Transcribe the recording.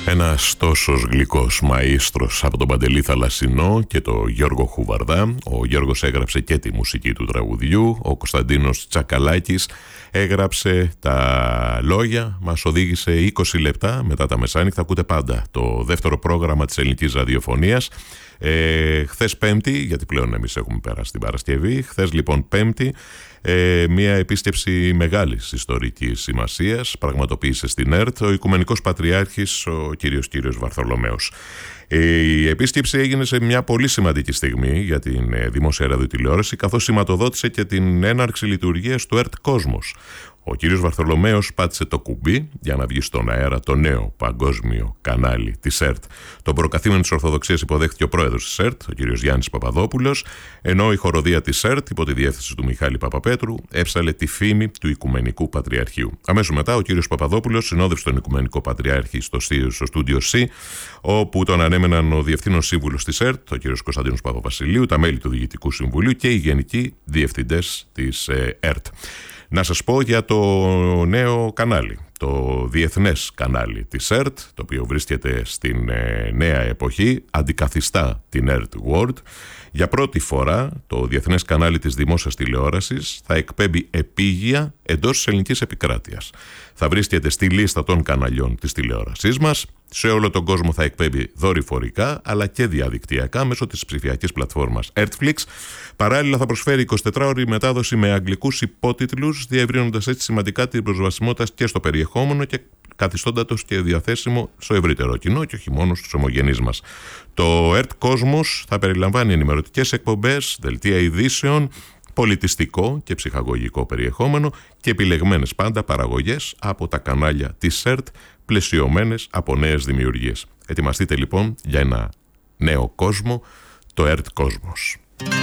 Ένας τόσος γλυκός μαΐστρος από τον Παντελή Θαλασσινό και τον Γιώργο Χουβαρδά. Ο Γιώργος έγραψε και τη μουσική του τραγουδιού. Ο Κωνσταντίνος Τσακαλάκης έγραψε τα λόγια. Μας οδήγησε 20 λεπτά μετά τα μεσάνυχτα. Ακούτε πάντα το δεύτερο πρόγραμμα της ελληνικής ραδιοφωνίας. Χθες Πέμπτη, γιατί πλέον εμείς έχουμε περάσει την Παρασκευή. Χθες λοιπόν Πέμπτη, μια επίσκεψη μεγάλης ιστορικής σημασίας πραγματοποίησε στην ΕΡΤ ο Οικουμενικός Πατριάρχης, ο κύριος Βαρθολομαίος. Η επίσκεψη έγινε σε μια πολύ σημαντική στιγμή για την δημόσια ραδιοτηλεόραση, καθώς σηματοδότησε και την έναρξη λειτουργίας του ΕΡΤ Κόσμος. Ο κύριος Βαρθολομαίος πάτησε το κουμπί για να βγει στον αέρα το νέο παγκόσμιο κανάλι της ΕΡΤ. Τον προκαθήμενο της Ορθοδοξίας υποδέχτηκε ο πρόεδρος της ΕΡΤ, ο κύριος Γιάννης Παπαδόπουλος, ενώ η χοροδία της ΕΡΤ, υπό τη διεύθυνση του Μιχάλη Παπαπέτρου, έψαλε τη φήμη του Οικουμενικού Πατριαρχείου. Αμέσως μετά, ο κύριος Παπαδόπουλος συνόδευσε τον Οικουμενικό Πατριάρχη στο στούντιο C, όπου τον ανέμεναν ο Διευθύνων Σύμβουλος της ΕΡΤ, ο κύριος Κωνσταντίνος Παπαβασιλείου, τα μέλη του Διοικητικού Συμβουλίου και οι γενικοί διευθυντές της ΕΡΤ. Να σας πω για το νέο κανάλι, το διεθνές κανάλι της ΕΡΤ, το οποίο βρίσκεται στην νέα εποχή, αντικαθιστά την ΕΡΤ World. Για πρώτη φορά το διεθνές κανάλι της δημόσιας τηλεόρασης θα εκπέμπει επίγεια εντός της ελληνικής επικράτειας. Θα βρίσκεται στη λίστα των καναλιών της τηλεόρασής μας. Σε όλο τον κόσμο θα εκπέμπει δορυφορικά αλλά και διαδικτυακά μέσω της ψηφιακής πλατφόρμας Artflix. Παράλληλα θα προσφέρει 24ωρη μετάδοση με αγγλικούς υπότιτλους, διευρύνοντας έτσι σημαντικά την προσβασιμότητα και στο περιεχόμενο και καθιστώντας και διαθέσιμο στο ευρύτερο κοινό και όχι μόνο στους ομογενείς μας. Το ΕΡΤ Κόσμος θα περιλαμβάνει ενημερωτικές εκπομπές, δελτία ειδήσεων, πολιτιστικό και ψυχαγωγικό περιεχόμενο και επιλεγμένες πάντα παραγωγές από τα κανάλια της ΕΡΤ, πλαισιωμένες από νέες δημιουργίες. Ετοιμαστείτε λοιπόν για ένα νέο κόσμο, το ΕΡΤ Κόσμος.